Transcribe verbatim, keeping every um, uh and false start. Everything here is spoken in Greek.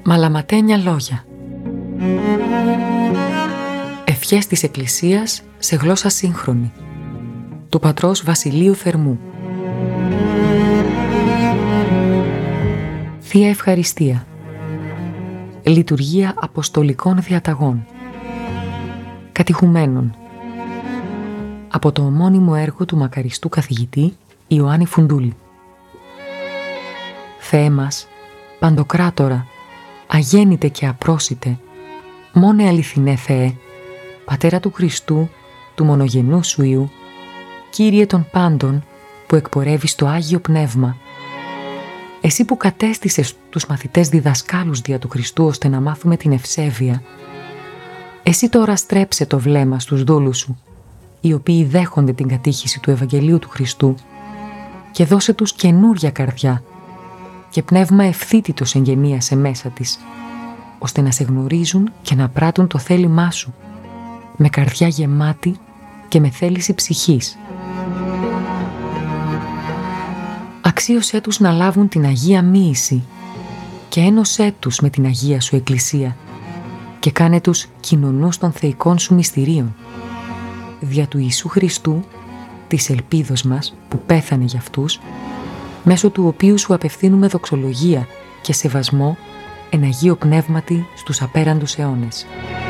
Μαλαματένια λόγια. Ευχές της Εκκλησίας σε γλώσσα σύγχρονη. Του πατρός Βασιλείου Θερμού. Θεία Ευχαριστία. Λειτουργία Αποστολικών Διαταγών. Κατηχουμένων. Από το ομώνυμο έργο του μακαριστού καθηγητή Ιωάννη Φουντούλη. Θεέ μας, Παντοκράτορα, αγέννητε και απρόσιτε, μόνε αληθινέ Θεέ, Πατέρα του Χριστού, του μονογενού Σου Υιού, Κύριε των πάντων που εκπορεύεις το Άγιο Πνεύμα, Εσύ που κατέστησες τους μαθητές διδασκάλους δια του Χριστού ώστε να μάθουμε την ευσέβεια, Εσύ τώρα στρέψε το βλέμμα στους δούλους Σου, οι οποίοι δέχονται την κατήχηση του Ευαγγελίου του Χριστού, και δώσε τους καινούρια καρδιά και πνεύμα ευθύτητος εγγενίασε μέσα της, ώστε να σε γνωρίζουν και να πράττουν το θέλημά Σου, με καρδιά γεμάτη και με θέληση ψυχής. Αξίωσέ τους να λάβουν την Αγία Μοίηση και ένωσέ τους με την Αγία Σου Εκκλησία και κάνε τους κοινωνούς των θεϊκών Σου μυστηρίων, δια του Ιησού Χριστού, της ελπίδος μας που πέθανε για αυτούς, μέσω του οποίου Σου απευθύνουμε δοξολογία και σεβασμό εν Αγίο Πνεύματι στους απέραντους αιώνες.